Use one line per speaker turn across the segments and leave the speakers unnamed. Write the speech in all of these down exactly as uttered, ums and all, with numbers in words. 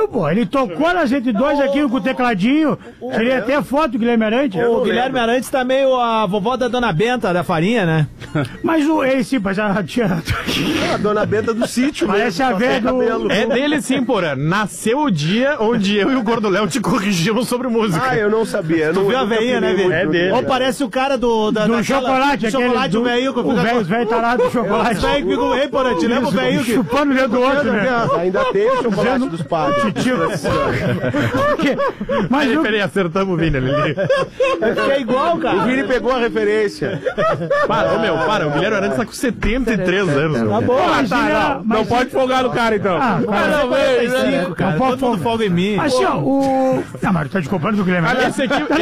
Claro, pô. Ele tocou na cento e dois aqui com o tecladinho. Tirei até foto do Guilherme Arantes.
O Guilherme Arantes tá meio a vovó da Dona Benta, da farinha, né?
Mas o... Ele sim, mas a tia...
A Dona Benta do sítio.
Parece a velha do...
É dele sim, porra. Nasceu o dia onde eu e o Gordo Léo te corrigimos sobre música.
Ah, eu não sabia. Eu
Tu
não,
viu a veinha, né, velho?
É dele.
Ou parece o cara do... Da,
Do
daquela-
chocolate,
do
aquele...
chocolate,
do,
o velhinho que
o
fica...
velho, os velhos tarados do chocolate.
Os velhos que ficam... Ei, porra, te lembra o velhinho que...
Chupando o dedo do outro, né?
Ainda tem o chocolate dos padres.
Mas
Peraí,
o...
peraí, acertamos o Vini, Lili.
É igual,
O
cara.
Vini pegou a referência.
Para, ô meu, para. O Guilherme Arantes tá com setenta e três anos.
Tá
meu.
bom,
Mas,
tá,
não,
não.
mas-
Não pode folgar no cara, então.
Ah, cara,
Não, quarenta e cinco, cara.
Não pode
Todo mundo folga em mim.
Assim, ó, o... Não, mas tu tá desculpando do Guilherme Arantes.
Esse aqui...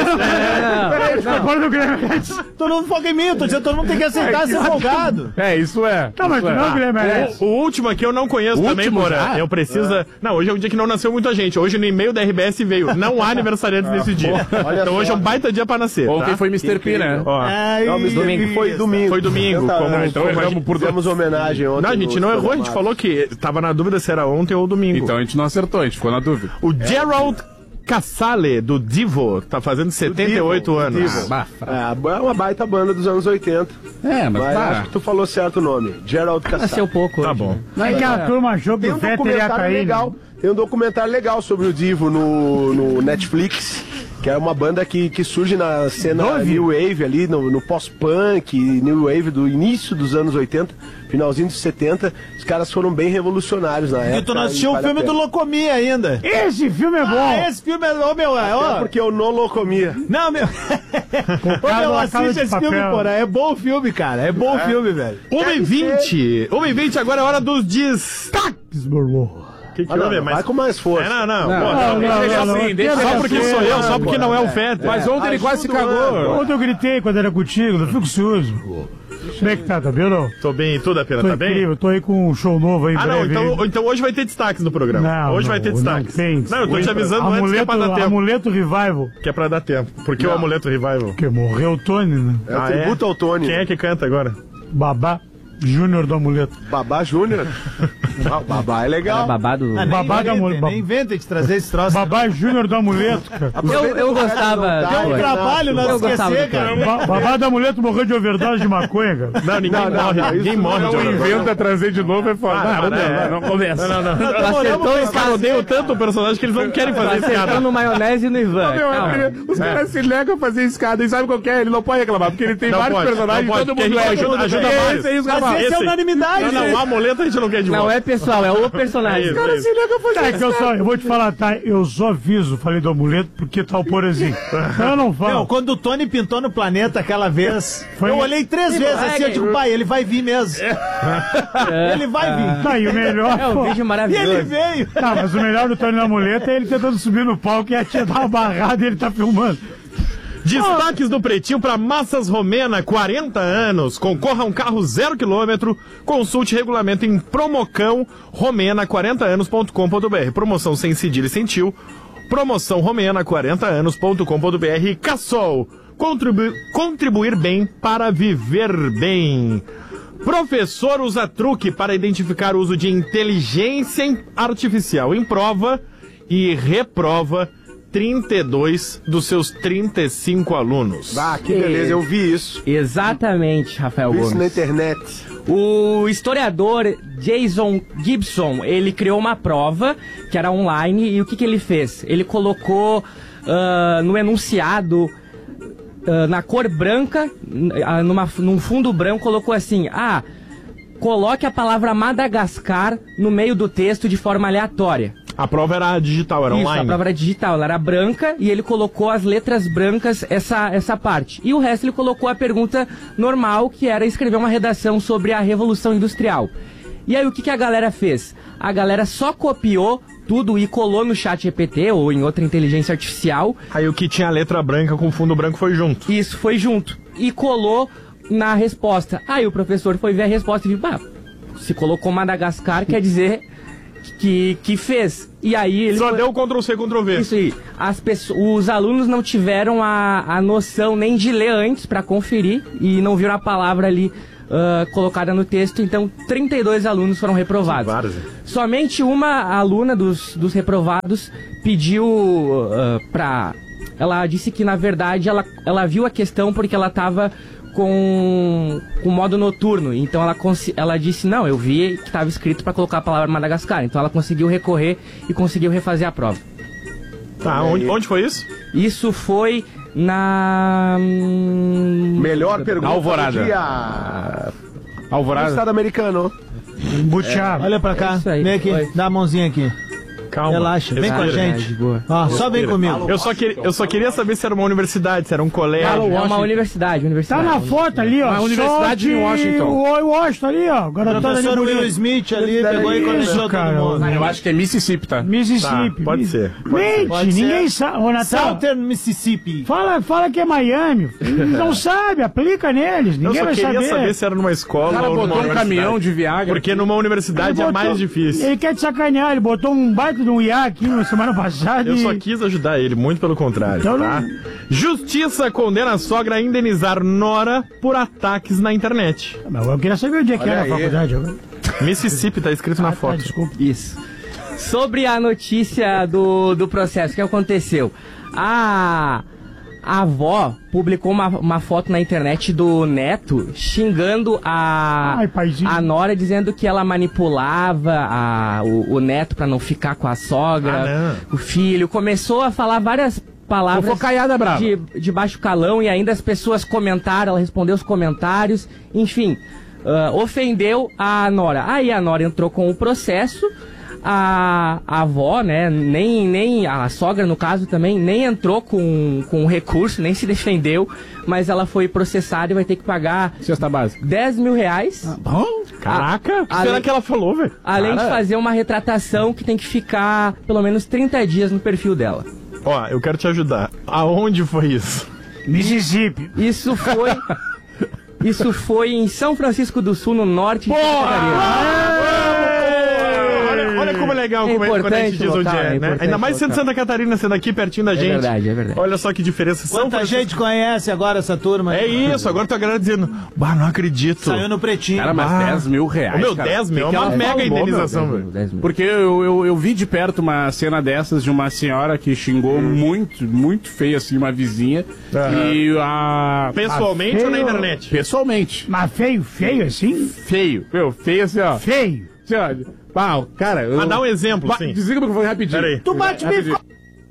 Tá desculpando do Guilherme Arantes.
Todo mundo folga em mim. Eu tô dizendo que todo mundo tem que aceitar ser folgado.
É, isso é.
Não, mas
isso
tu
é.
não, Guilherme Arantes.
O, o último aqui eu não conheço
O
também,
último
Porã.
já?
Eu preciso... Não, hoje é um dia que não nasceu muita gente. Hoje no e-mail da R B S veio. Não há aniversariantes nesse dia.
olha
Então hoje é
só.
um baita dia pra nascer,
Ontem
tá?
foi mister P, né?
Ó,
Ai,
Não, mas domingo. Foi domingo.
Foi domingo.
Então tá,
como,
ah,
então
como a
erramos
gente...
por
Fizemos homenagem ontem.
Não, a gente
no
não errou. A gente
Programados.
falou que tava na dúvida se era ontem ou domingo.
Então a gente não acertou, a gente ficou na dúvida.
O Gerald Casale, do Divo, tá fazendo setenta e oito
Divo,
anos.
Divo.
Bah,
É, é uma baita banda dos anos oitenta.
É, mas
Mas
tá.
acho que tu falou certo o nome. Gerald
Nasceu
Cassar.
pouco.
Tá
hoje,
bom.
né?
É que a turma achou que
Tem
o
um
Fetter ia
documentário
cair.
legal. Tem um documentário legal sobre o Divo no, no Netflix. Que é uma banda que, que surge na cena
Nove?
New Wave ali, no, no pós-punk, New Wave do início dos anos oitenta, finalzinho dos setenta. Os caras foram bem revolucionários na época.
E tu não assistiu o
vale a
filme do
pena.
Locomi ainda.
Esse filme é bom.
Ah, esse filme é... Ô, meu, é,
É
ó...
porque eu não loucomia.
Não, meu... Ô,
Casa
meu,
da Casa
assiste
de
esse
Papel.
filme, porra. É bom o filme, cara. É bom o filme, velho.
uma e vinte. uma e vinte, agora é hora dos destaques, meu irmão. Que que
Ah, não,
houve?
não, vai com mais força.
É, não, não.
Não,
Pô,
não,
não,
não,
deixa
não,
assim,
não,
deixa
não,
Só
assim.
porque sou eu, só porque não é o Fetter.
Mas ontem ele quase se cagou.
Ontem eu gritei quando era contigo, não fico sujo. Como é que tá, tá bem ou não?
Tô bem, tudo a pena,
Tô
tá bem?
incrível, tô aí com um show novo aí em
Ah, não,
breve.
então,
aí.
então hoje vai ter destaques no programa.
Não,
hoje
não,
vai ter
não
destaques.
tem.
Não, eu tô te avisando antes que é pra dar
Amuleto,
tempo.
amuleto Revival,
Que é pra dar tempo. Por que o Amuleto Revival?
que morreu o Tony, né?
É o
Ah,
tributo
é?
ao Tony.
Quem é que canta agora?
Babá Júnior do Amuleto.
Babá Júnior. Ah, o Babá é legal.
Era babado.
Ah, nem
Babado
inventem,
amor-
nem inventa de trazer esse troço.
Babá Júnior do Amuleto, cara.
Eu, eu gostava.
Tem um
Foi.
Trabalho não
Eu
esquecer,
gostava do
cara.
Ba- Babá do Amuleto morreu de overdose de maconha, cara.
Não, ninguém
Não, não,
morre.
não,
ninguém
isso
morre
não
de
é um
overdose.
Inventa trazer de novo é foda.
Ah,
Não, não,
é.
não, não começa.
Não, não, não.
Acertou
Os caras odeiam tanto o personagem que eles não querem fazer esse cara.
Acertando maionese no Ivan.
Meu,
Calma.
ele- os caras se negam a fazer escada. E sabe qual que é? Ele não pode reclamar, porque ele tem
Não
vários
pode,
personagens
não
e
pode,
todo
porque
mundo
a gente
é.
ajuda- ajuda
E
vários.
esse aí os caras
Mas
falam.
esse é
Esse-
unanimidade.
Não, não, o Amuleto a gente não quer de volta.
Não é pessoal, é o personagem.
É isso,
Cara,
é isso.
Se nega a fazer
Tá, é que eu, só, eu vou te falar, tá? Eu só aviso, falei do amuleto, porque tá o porazinho. Eu não falo.
Não, quando o Tony pintou no planeta aquela vez,
Foi
eu
um-
olhei três vezes assim, eu digo, pai, ele vai vir mesmo. Ele vai vir.
Tá, e o melhor.
É um
pô,
vídeo
E ele
maravilhoso.
veio.
Tá, mas o melhor do Tony na muleta é ele tentando subir no palco e a tia dá uma barrada e ele tá filmando.
Destaques do Pretinho para Massas Romena, quarenta anos. Concorra a um carro zero quilômetro. Consulte regulamento em promocão romena quarenta anos ponto com ponto br. Promoção sem cedilha e sem tio. Promoção romena quarenta anos ponto com ponto br. Cassol. Contribu contribuir bem para viver bem. Professor usa truque para identificar o uso de inteligência artificial em prova e reprova trinta e dois dos seus trinta e cinco alunos.
Ah, que beleza, eu vi isso.
Exatamente, Rafael
Vi isso na
Gomes.
internet.
O historiador Jason Gibson, ele criou uma prova que era online e o que, que ele fez? Ele colocou ah, no enunciado, ah, na cor branca, ah, numa, num fundo branco, colocou assim, ah, coloque a palavra Madagascar no meio do texto de forma aleatória.
A prova era digital, era
Isso,
online.
a prova era digital, ela era branca e ele colocou as letras brancas essa, essa parte. E o resto ele colocou a pergunta normal, que era escrever uma redação sobre a Revolução Industrial. E aí o que, que a galera fez? A galera só copiou tudo e colou no chat G P T ou em outra inteligência artificial.
Aí o que tinha a letra branca com fundo branco foi junto.
Isso foi junto. E colou na resposta. Aí o professor foi ver a resposta e viu, bah, se colocou Madagascar, quer dizer que, que fez. E aí ele
Só
foi...
deu Ctrl C, Ctrl V.
Isso aí. As pessoas, os alunos não tiveram a, a noção nem de ler antes para conferir e não viram a palavra ali uh, colocada no texto, então trinta e dois alunos foram reprovados.
Vários.
Somente uma aluna dos, dos reprovados pediu uh, pra... Ela disse que, na verdade, ela, ela viu a questão porque ela estava com, com modo noturno. Então ela, ela disse, não, eu vi que estava escrito para colocar a palavra Madagascar. Então ela conseguiu recorrer e conseguiu refazer a prova.
Tá, onde, onde foi isso?
Isso foi na...
Melhor pergunta
Alvorada.
do dia.
Alvorada.
Estado americano.
Butiá.
Olha pra cá,
É isso aí,
vem aqui,
foi.
dá a mãozinha aqui.
Calma.
Relaxa, vem com a
Respira.
gente.
Boa.
Ó, só vem comigo.
Eu só, que, eu só queria saber se era uma universidade, se era um colégio.
É uma universidade,
Tá
universidade.
na foto ali, ó.
Uma universidade
só de
em Washington.
O Washington ali, ó.
O
Garotada ali
professor Will
bonita.
Smith ali pegou e
Isso,
conectou todo
cara.
mundo.
Eu acho que é Mississippi, tá?
Mississippi.
Tá, pode ser, pode
Mente,
Pode ser.
ninguém sabe. Ô, Natal,
Southern Mississippi.
fala, fala que é Miami. Eles não sabem, aplica neles.
Eu
Ninguém
só
vai
queria
saber.
saber se era numa escola
O cara
ou numa
botou um
universidade.
caminhão de Viagra.
Porque numa universidade
Ele
é mais
botou-
difícil.
Ele quer te sacanear, ele botou um baita de um I A aqui na semana passada.
Eu
e...
só quis ajudar ele, muito pelo contrário,
Então
tá?
não-
Justiça condena a sogra a indenizar nora por ataques na internet.
Mas eu queria saber onde é que
Olha
era a
aí.
faculdade agora.
Mississippi, tá escrito na
Ah,
foto.
desculpa.
Isso. Sobre a notícia do, do processo, o que aconteceu? A, a avó publicou uma, uma foto na internet do neto xingando a,
Ai, paizinho.
a nora, dizendo que ela manipulava a, o, o neto pra não ficar com a sogra,
Ah,
o filho. Começou a falar várias palavras
Fofocaiada brava.
de, de baixo calão, e ainda as pessoas comentaram, ela respondeu os comentários, enfim, ah, ofendeu a nora. Aí a nora entrou com o processo. A, a avó, né, nem, nem a sogra, no caso, também, nem entrou com, com recurso, nem se defendeu, mas ela foi processada e vai ter que pagar
Cesta básica.
dez mil reais,
Caraca, o que
além-
será que ela falou, velho?
além
Cara.
de fazer uma retratação que tem que ficar pelo menos trinta dias no perfil dela.
Ó, eu quero te ajudar. Aonde foi isso?
Mississippi.
Isso foi... Isso foi em São Francisco do Sul, no norte de Santa Catarina.
Olha, olha como é legal
É
como é, quando a
importante
gente diz onde
local,
é,
é
né?
importante
Ainda mais sendo
local.
Santa Catarina, sendo aqui pertinho da
É
gente.
verdade, é verdade.
Olha só que diferença. São
Quanta
Francisco-
gente conhece agora essa turma?
É isso, agora tua galera dizendo, bah, não acredito.
Saiu no pretinho.
Cara, mas
Ah.
dez mil
Ô,
reais,
meu,
cara.
dez mil é
Que que
uma
ela
mega
falou,
indenização,
meu?
velho.
dez mil.
Porque eu, eu, eu vi de perto uma cena dessas de uma senhora que xingou muito, muito feio, assim, uma vizinha. E a...
Pessoalmente
Ah,
ou na
feio.
internet?
Pessoalmente.
Mas feio, feio assim?
Feio. Meu, feio assim, ó.
Feio.
Assim, ó. Pau, cara... Eu...
Mas dá um exemplo,
Ba-
sim.
Desliga o microfone rapidinho.
Pera aí.
Tu bate bem.
Rapidinho.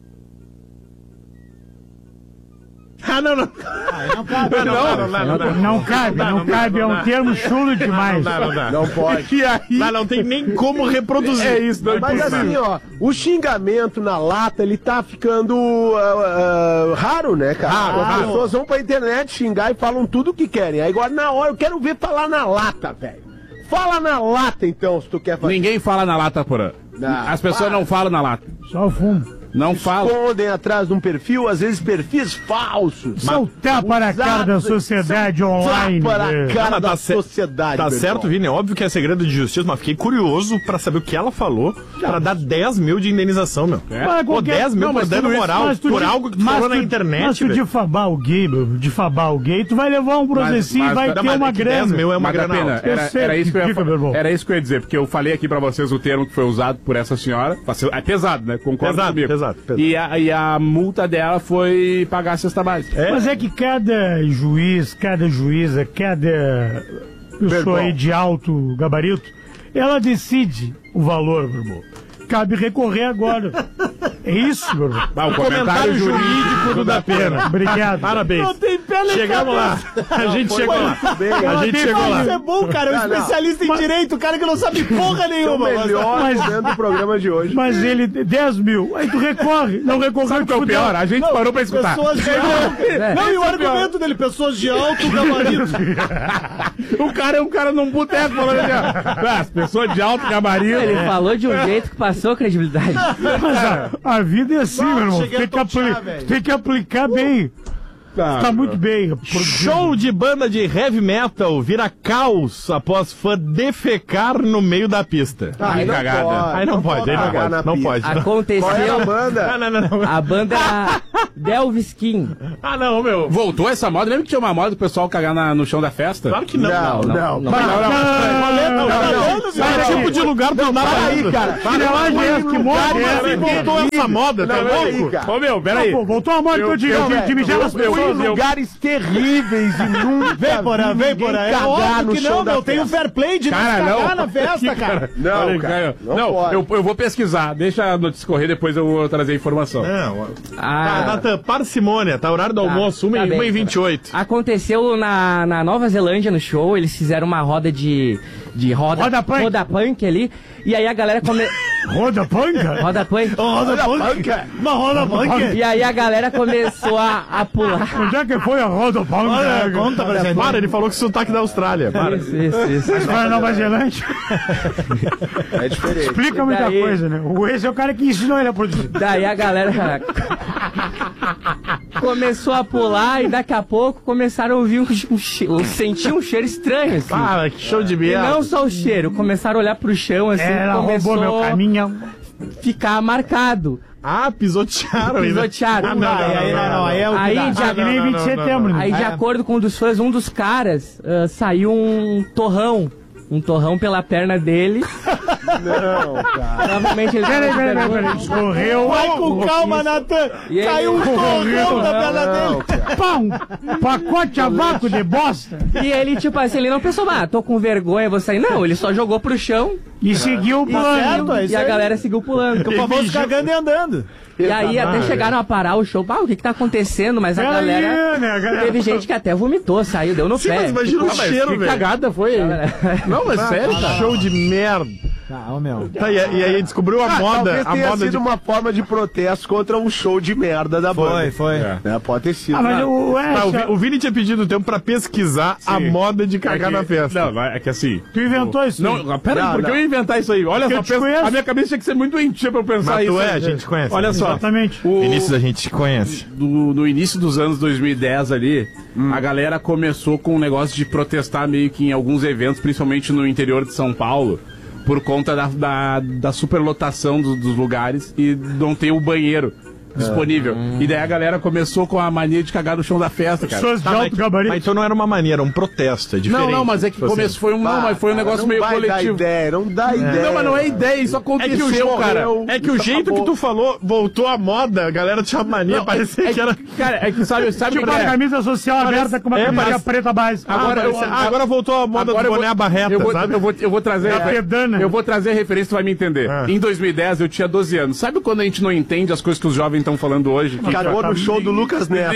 Ah, não, não.
Não cabe.
Não, não, não, não, não, não.
Não cabe, não cabe, é um termo chulo demais.
Não dá, não dá.
Não pode.
E aí...
Não, não tem nem como reproduzir.
É isso, não
Mas
importa.
assim, ó, o xingamento na lata, ele tá ficando ah, ah, raro, né, cara?
Raro,
As
raro.
pessoas vão pra internet xingar e falam tudo o que querem. Aí agora, na hora, eu quero ver falar na lata, velho. Fala na lata, então, se tu quer fazer.
Ninguém fala na lata, porã.
Ah,
As pessoas
para.
não falam na lata.
Só o fumo.
Não falam.
Escondem atrás de um perfil, às vezes perfis falsos.
São tapa na cara da sociedade online.
Tapa
né?
na cara
Ah,
da
tá cer-
sociedade.
Tá
meu
certo,
irmão.
Vini, é óbvio que é segredo de justiça, mas fiquei curioso pra saber o que ela falou pra dar dez mil de indenização, meu.
Mas
Pô,
qualquer-
dez mil
Não,
por
mas
dano
tudo isso-
moral,
mas tu
por
di-
algo que tu
mas
falou na
tu-
internet,
Mas tu
velho.
difamar o gay, meu, difamar o gay, tu vai levar um processinho
mas-
e vai
não,
ter
mas
uma
é que
grana.
dez mil é uma
Mas,
grana
Datena,
alta.
Eu
era,
sei,
era isso que eu ia
dica,
fa-
meu irmão.
era isso que eu ia dizer, porque eu falei aqui pra vocês o termo que foi usado por essa senhora. É pesado, né? Concordo
Pesado,
comigo.
pesado, pesado.
E a, e a multa dela foi pagar a cesta básica.
É.
Mas é que cada juiz, cada juíza, cada pessoa aí de alto gabarito, ela decide o valor, meu irmão. Cabe recorrer agora. É isso, meu irmão.
Ah, o
Comentário jurídico do Da Pena.
Obrigado.
Parabéns.
Não tem pé nem
Chegamos lá. A gente chegou lá.
bem.
A gente chegou
Isso é
lá.
bom, cara. É um
Não, não.
especialista em direito, o cara que não sabe porra
É o
nenhuma.
melhor
Mas-
momento do programa de hoje.
Mas ele, dez mil. Aí tu recorre. Não recorreu,
Sabe o que é o
fudeu.
pior? A gente parou pra escutar.
Pessoas de alto.
É.
Não, e o argumento dele, pessoas de alto gabarito.
O cara é um cara num boteco falando assim, ó. Ah, as pessoas de alto gabarito.
Ele falou de um jeito que passou credibilidade.
Mas a, a vida é assim,
Bah,
meu irmão.
cheguei
Tem
a
que, apli-
tochar, velho.
tem que aplicar bem.
Tá,
Tá muito bem. produzido.
Show de banda de heavy metal vira caos após fã defecar no meio da pista.
Aí não
cagada.
pode,
Aí não pode, aí não
cagar
pode,
na
não
pista.
pode.
Qual é a
Aconteceu.
banda?
Não, não, não, não.
A banda era Delvis Kim.
Ah, não, meu.
Voltou essa moda? Lembra que tinha uma moda do pessoal cagar na- no chão da festa?
Claro que não.
Não, não.
não.
Para,
Não, não, não,
Que tipo de lugar tu andava
para aí,
indo?
cara.
Que relógio é esse? Que moda é essa?
Assim, voltou essa moda, tá
Não, peraí,
louco?
cara.
Ô, meu, peraí.
Pô, voltou a moda que eu digo
Eu,
de, de
velho,
mijar nas
eu fui
pessoas.
em lugares terríveis e nunca
Vem, Porã,
vi
vem,
ninguém
Porã. É
cagar
óbvio
no
que
chão
não,
da
meu. Tem um
festa.
fair play de não
Cara, não.
cagar na festa, cara.
Não,
Olha,
cara, não
não,
pode.
eu, eu vou pesquisar. Deixa a notícia correr, depois eu vou trazer a informação.
Não.
Ah,
Tá, Natan, parcimônia, tá horário do almoço,
tá bem,
uma e vinte e oito.
aconteceu na, na Nova Zelândia, no show, eles fizeram uma roda de, de roda,
Roda punk.
roda punk ali, e aí a galera come...
Roda panca?
roda punk,
Roda panca? Uma roda panca?
e aí a galera começou a, a pular.
Onde é que foi a roda panca?
Olha, conta pra gente.
Para, ele falou que sotaque da Austrália. Para.
Isso, isso, isso.
Mas foi a Nova Zelândia.
É diferente.
Explica muita
Daí-
coisa, né? O esse é o cara que ensinou ele a produzir.
Daí a galera começou a pular e daqui a pouco começaram a ouvir um, um, che- um sentir um cheiro estranho, assim.
Para, que show de
E
merda.
não só o cheiro, começaram a olhar pro chão, assim,
Ela
começou
roubou meu caminhão.
a ficar marcado,
Ah, pisotearam. ainda.
pisoteado.
Ah, não,
Aí, aí, não, não, aí é o que
Aí,
dá.
de,
Ah, que nem
não,
vinte
não,
de setembro, né?
aí de
É.
acordo com um dos fãs, um dos caras, ah, saiu um torrão. Um torrão pela perna dele.
Não, cara.
Provavelmente ele
Peraí,
tava
peraí,
com
peraí,
vergonha.
peraí. Escorreu.
Vai com calma, Natan.
E ele-
Caiu um torrão da perna dele.
Não, cara.
Pão! Pacote a vácuo de bosta.
E ele, tipo assim, ele não pensou, ah, tô com vergonha, vou sair. Não, ele só jogou pro chão
E seguiu o plano.
certo, é isso
e a
aí.
galera seguiu pulando.
O famoso cagando e andando.
E aí até chegaram a parar o show. Ah, o que que tá acontecendo? Mas a
Peraí,
galera...
né, a galera-
Teve gente que até vomitou, saiu, deu no
Sim,
pé.
mas imagina o cheiro,
Que
velho.
cagada foi. Não, mas sério, cara.
Show de merda.
Não, meu.
Tá, e, e aí descobriu a
Ah,
moda.
talvez
A
tenha
moda
sido
de...
uma forma de protesto contra um show de merda da banda.
Foi, foi.
É, pode ter sido.
Ah, mas o
Tá, o, Vi-
Ash,
o Vini tinha pedido tempo pra pesquisar a moda de cagar na festa.
Não, não, é que assim.
tu inventou isso.
Não, pera aí,
Não,
por que
não.
eu ia inventar isso aí? Olha
Porque
só,
eu te
pensa-
conheço.
a minha cabeça tinha que ser muito doentia pra eu pensar
Mas
isso.
tu é,
aí.
a gente conhece.
Olha só.
Exatamente.
O,
Vinícius a gente conhece.
do- no início dos anos dois mil e dez ali, a galera começou com um negócio de protestar meio que em alguns eventos, principalmente no interior de São Paulo, por conta da, da, da superlotação do- dos lugares e não ter o banheiro disponível. E daí a galera começou com a mania de cagar no chão da festa, cara.
Pessoas de
Tá, mas,
alto gabarito.
mas então não era uma mania, era um protesto, é diferente.
Não, não, mas é que
Tipo assim.
começou, foi um, não,
Bah,
mas foi um
cara,
negócio
não
meio
vai
coletivo.
Dar ideia, não dá ideia.
Não, mas não é ideia, isso
É
aconteceu,
que o,
cara.
é que o
Isso
jeito
acabou.
que tu falou voltou à moda, a galera tinha mania,
Não,
parecia
é,
que era...
Cara, é que sabe, sabe
Tipo
qual
uma
é?
camisa social aberta com uma
é,
camisa
parece-
preta básica.
Agora
Agora,
eu-
ah, agora voltou a moda
Agora
do
eu
boné
vou-
barreta,
eu vou,
sabe?
eu vou, eu vou trazer,
É, pedana.
eu vou trazer a referência, tu vai me entender.
Ah.
Em dois mil e dez eu tinha doze anos. Sabe quando a gente não entende as coisas que os jovens estão falando hoje? Que-
Cagou no show do Lucas Neto.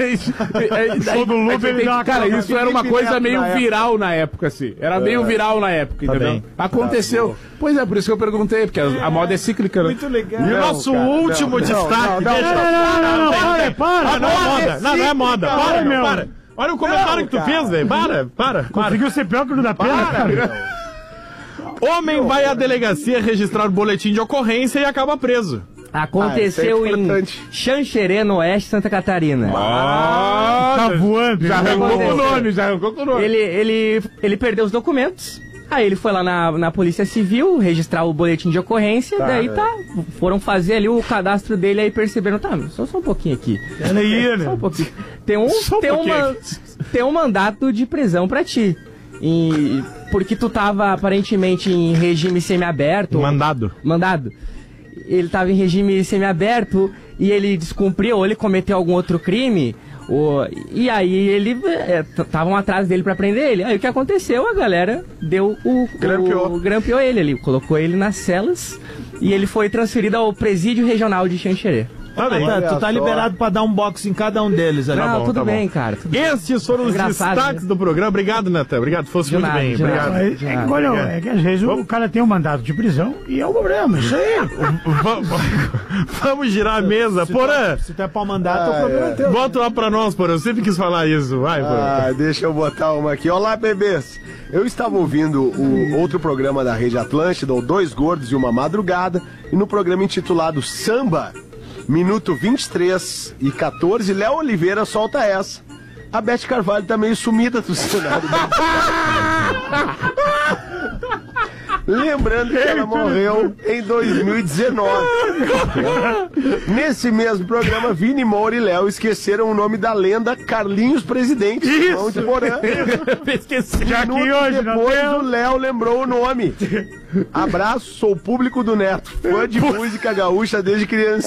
o
show do Lupe, ele dá uma
Cara,
cagada.
isso era uma
Felipe
coisa
Neto
meio
na época.
viral na época, assim. Era meio viral na época, entendeu?
bem.
Aconteceu. Pois é, por isso que eu perguntei, porque a, a moda é cíclica, né?
Muito legal.
E o
Não,
nosso
cara,
último
não, não,
destaque...
não, não,
deixa-
Não, não, não, não, para, para.
Ah, não é moda, não, não é moda,
Para,
para, meu,
meu.
para. Olha o comentário que tu fez, velho, para, para, para.
Conseguiu ser pior que o da perna, cara.
Homem vai à delegacia registrar boletim de ocorrência e acaba preso.
Aconteceu
Ah, isso é
em
importante.
Xanxerê, no oeste, Santa Catarina.
Tá voando.
Já
né?
arrancou com o
aconteceu?
nome, já arrancou com o nome.
Ele, ele, ele perdeu os documentos. Aí ele foi lá na, na Polícia Civil registrar o boletim de ocorrência. daí tá. Foram fazer ali o cadastro dele aí perceberam, tá, só, só um pouquinho aqui.
Peraí,
Só um
né?
pouquinho. Tem um,
Só um
tem
pouquinho.
uma, tem um mandato de prisão pra ti. E, porque tu tava aparentemente em regime semiaberto.
Mandado.
Mandado. Ele tava em regime semiaberto e ele descumpriu ou ele cometeu algum outro crime. O, e aí ele estavam atrás dele pra prender ele. Aí o que aconteceu? A galera deu o
Grampeou.
o, grampeou ele ali, colocou ele nas celas e ele foi transferido ao presídio regional de Xanxerê.
Tá bem.
Tá, tu tá
só.
liberado pra dar um box em cada um deles ali.
Não,
bom,
tudo
tá bom.
bem, cara. Tudo bem.
Estes foram os
Engraçado,
destaques
né?
do programa. Obrigado, Natan. Obrigado, fosse
De
muito
nada,
bem.
de nada.
Obrigado.
É, é, que, olha, é que às vezes o cara tem um mandato de prisão e é um problema, isso aí.
Vamos, vamos girar a mesa. Porã,
Se tu é pau mandato,
Ah,
o problema é,
é.
teu.
bota lá pra nós, Porã. Eu sempre quis falar isso. Vai, Porã.
Ah, deixa eu botar uma aqui. Olá, bebês. Eu estava ouvindo o outro programa da Rede Atlântida, o Dois Gordos e Uma Madrugada, e no programa intitulado Samba, minuto vinte e três e quatorze, Léo Oliveira solta essa. A Beth Carvalho tá meio sumida do cenário. Lembrando que ela morreu em dois mil e dezenove. Nesse mesmo programa, Vini, Moura e Léo esqueceram o nome da lenda Carlinhos Presidente, irmão de Porã.
Esqueci.
Já que
Minutos
hoje não
depois,
tem-
o Léo lembrou o nome. Abraço, sou o público do Neto, fã de música gaúcha desde criança.